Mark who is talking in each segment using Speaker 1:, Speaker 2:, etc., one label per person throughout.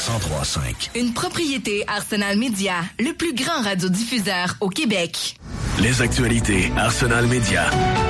Speaker 1: 103.5.
Speaker 2: Une propriété Arsenal Média, le plus grand radiodiffuseur au Québec.
Speaker 1: Les actualités Arsenal Média.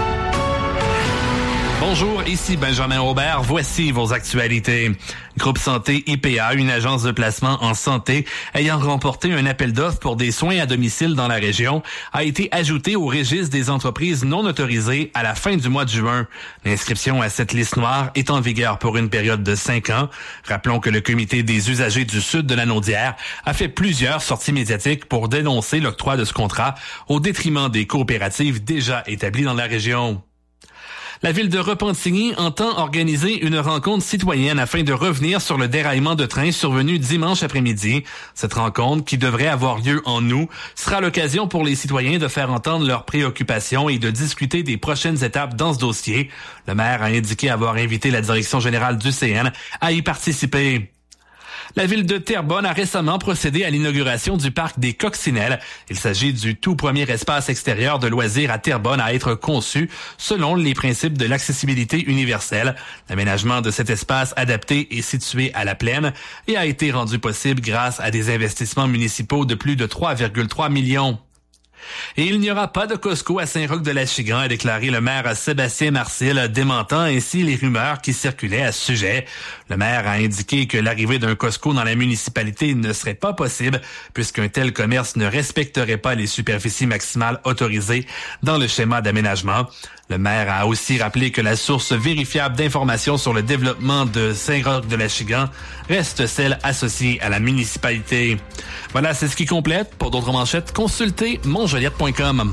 Speaker 3: Bonjour, ici Benjamin Aubert. Voici vos actualités. Groupe Santé IPA, une agence de placement en santé ayant remporté un appel d'offres pour des soins à domicile dans la région, a été ajouté au registre des entreprises non autorisées à la fin du mois de juin. L'inscription à cette liste noire est en vigueur pour une période de 5 ans. Rappelons que le comité des usagers du sud de la Naudière a fait plusieurs sorties médiatiques pour dénoncer l'octroi de ce contrat au détriment des coopératives déjà établies dans la région. La ville de Repentigny entend organiser une rencontre citoyenne afin de revenir sur le déraillement de train survenu dimanche après-midi. Cette rencontre, qui devrait avoir lieu en août, sera l'occasion pour les citoyens de faire entendre leurs préoccupations et de discuter des prochaines étapes dans ce dossier. Le maire a indiqué avoir invité la direction générale du CN à y participer. La ville de Terrebonne a récemment procédé à l'inauguration du parc des Coccinelles. Il s'agit du tout premier espace extérieur de loisirs à Terrebonne à être conçu selon les principes de l'accessibilité universelle. L'aménagement de cet espace adapté est situé à la plaine et a été rendu possible grâce à des investissements municipaux de plus de 3,3 millions. Et il n'y aura pas de Costco à Saint-Roch-de-l'Achigan, a déclaré le maire Sébastien Marcil, démentant ainsi les rumeurs qui circulaient à ce sujet. Le maire a indiqué que l'arrivée d'un Costco dans la municipalité ne serait pas possible puisqu'un tel commerce ne respecterait pas les superficies maximales autorisées dans le schéma d'aménagement. Le maire a aussi rappelé que la source vérifiable d'informations sur le développement de Saint-Roch-de-l'Achigan reste celle associée à la municipalité. Voilà, c'est ce qui complète. Pour d'autres manchettes, consultez monjoliette.com.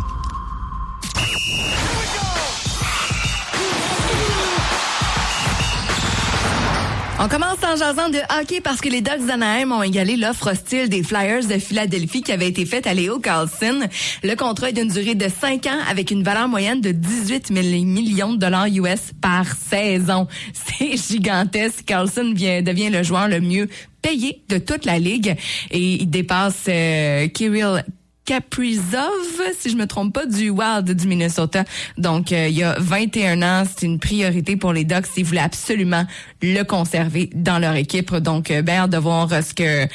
Speaker 2: On commence en jasant de hockey parce que les Ducks d'Anaheim ont égalé l'offre hostile des Flyers de Philadelphie qui avait été faite à Leo Carlson. Le contrat est d'une durée de 5 ans avec une valeur moyenne de 18 millions de dollars US par saison. C'est gigantesque. Carlson devient le joueur le mieux payé de toute la ligue et il dépasse Kirill Kaprizov, si je me trompe pas, du Wild du Minnesota. Donc, il y a 21 ans, c'est une priorité pour les Ducks. Ils voulaient absolument le conserver dans leur équipe. Donc, hâte de voir ce que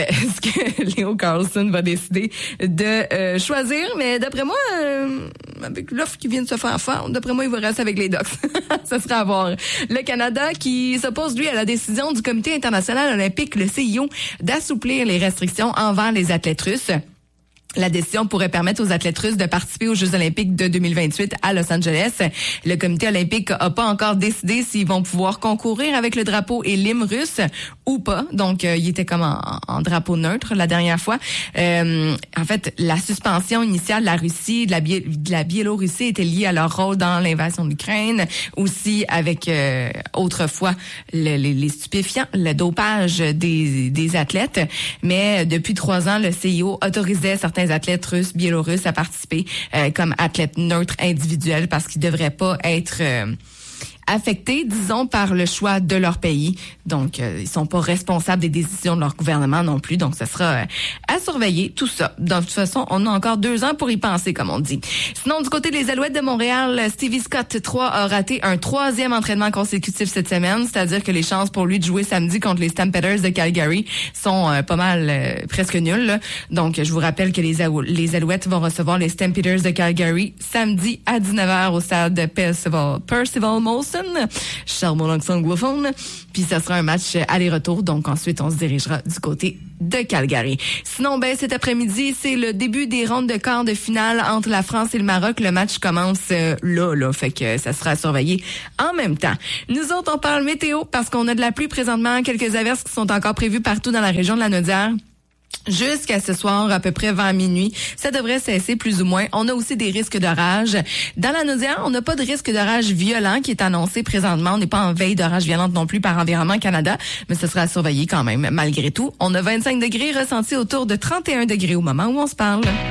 Speaker 2: Leo Carlson va décider de choisir. Mais d'après moi, avec l'offre qui vient de se faire, d'après moi, il va rester avec les Ducks. Ça sera à voir. Le Canada qui s'oppose, lui, à la décision du Comité international olympique, le CIO, d'assouplir les restrictions envers les athlètes russes. La décision pourrait permettre aux athlètes russes de participer aux Jeux olympiques de 2028 à Los Angeles. Le comité olympique a pas encore décidé s'ils vont pouvoir concourir avec le drapeau et l'hymne russe ou pas. Donc, il était comme en drapeau neutre la dernière fois. En fait, la suspension initiale de la Russie, de la Biélorussie était liée à leur rôle dans l'invasion de l'Ukraine. Aussi avec, autrefois, les stupéfiants, le dopage des athlètes. Mais depuis 3 ans, le CIO autorisait certains athlètes russes, biélorusses à participer comme athlètes neutres individuels parce qu'ils devraient pas être affectés, disons, par le choix de leur pays. Donc, ils sont pas responsables des décisions de leur gouvernement non plus. Donc, ça sera à surveiller, tout ça. De toute façon, on a encore 2 ans pour y penser, comme on dit. Sinon, du côté des Alouettes de Montréal, Stevie Scott 3 a raté un 3e entraînement consécutif cette semaine, c'est-à-dire que les chances pour lui de jouer samedi contre les Stampeders de Calgary sont pas mal, presque nulles. Là. Donc, je vous rappelle que les Alouettes vont recevoir les Stampeders de Calgary samedi à 19h au stade de Percival Molson. Charles mon langue anglophone. Puis ça sera un match aller-retour. Donc ensuite, on se dirigera du côté de Calgary. Sinon, cet après-midi, c'est le début des rondes de quart de finale entre la France et le Maroc. Le match commence là. Fait que ça sera à surveiller en même temps. Nous autres, on parle météo parce qu'on a de la pluie présentement. Quelques averses qui sont encore prévues partout dans la région de la Naudière. Jusqu'à ce soir, à peu près vers minuit, ça devrait cesser plus ou moins. On a aussi des risques d'orage. Dans la Naudière, on n'a pas de risque d'orage violent qui est annoncé présentement. On n'est pas en veille d'orage violente non plus par Environnement Canada, mais ce sera à surveiller quand même, malgré tout. On a 25 degrés ressentis autour de 31 degrés au moment où on se parle.